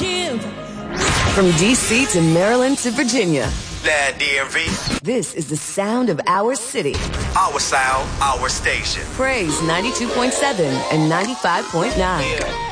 From D.C. to Maryland to Virginia. That DMV. This is the sound of our city. Our sound, our station. Praise 92.7 and 95.9.